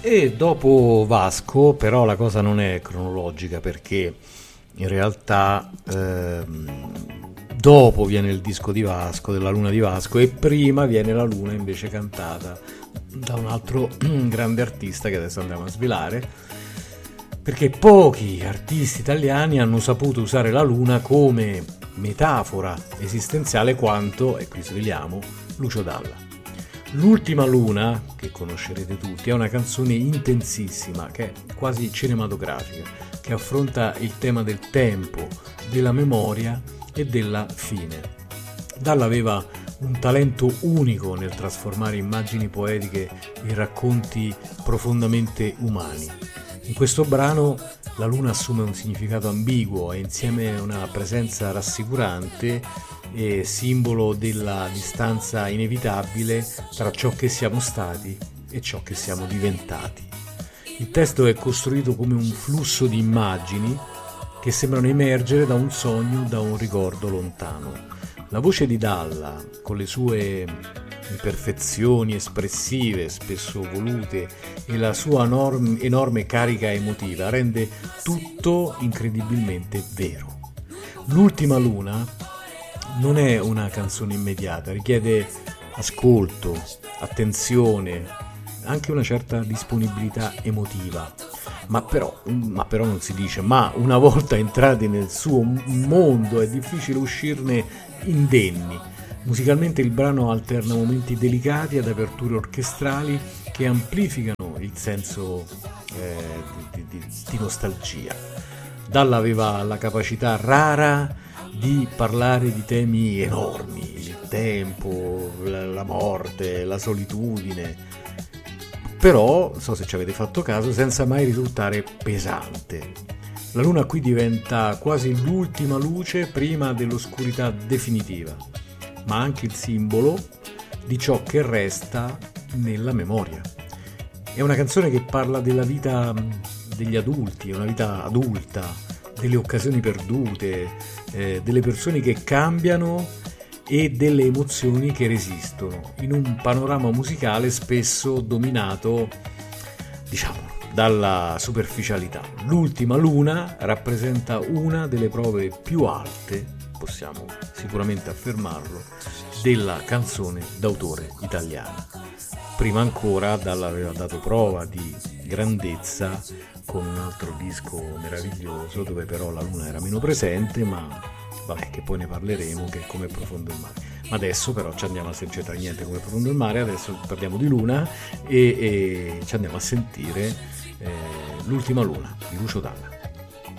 E dopo Vasco, però la cosa non è cronologica perché in realtà dopo viene il disco di Vasco, della Luna di Vasco, e prima viene la Luna invece cantata da un altro grande artista che adesso andiamo a svelare, perché pochi artisti italiani hanno saputo usare la Luna come metafora esistenziale quanto, e qui sveliamo, Lucio Dalla. L'ultima Luna, che conoscerete tutti, è una canzone intensissima, che è quasi cinematografica, che affronta il tema del tempo, della memoria e della fine. Dalla aveva un talento unico nel trasformare immagini poetiche in racconti profondamente umani. In questo brano la Luna assume un significato ambiguo e insieme una presenza rassicurante e simbolo della distanza inevitabile tra ciò che siamo stati e ciò che siamo diventati. Il testo è costruito come un flusso di immagini che sembrano emergere da un sogno, da un ricordo lontano. La voce di Dalla, con le sue imperfezioni espressive, spesso volute, e la sua enorme carica emotiva, rende tutto incredibilmente vero. L'ultima Luna non è una canzone immediata, richiede ascolto, attenzione, anche una certa disponibilità emotiva. Ma però non si dice, ma una volta entrati nel suo mondo è difficile uscirne indenni. Musicalmente il brano alterna momenti delicati ad aperture orchestrali che amplificano il senso di nostalgia. Dalla aveva la capacità rara di parlare di temi enormi, il tempo, la morte, la solitudine, però, non so se ci avete fatto caso, senza mai risultare pesante. La Luna qui diventa quasi l'ultima luce prima dell'oscurità definitiva, ma anche il simbolo di ciò che resta nella memoria. È una canzone che parla della vita degli adulti, una vita adulta, delle occasioni perdute, delle persone che cambiano e delle emozioni che resistono, in un panorama musicale spesso dominato, diciamo, dalla superficialità. L'ultima Luna rappresenta una delle prove più alte, possiamo sicuramente affermarlo, della canzone d'autore italiana. Prima ancora Dalla aveva dato prova di grandezza con un altro disco meraviglioso dove però la Luna era meno presente, ma vabbè, che poi ne parleremo, che è Come profondo il mare. Ma adesso però ci andiamo a sentire, c'entra niente Come profondo il mare, adesso parliamo di Luna e ci andiamo a sentire l'ultima Luna di Lucio Dalla.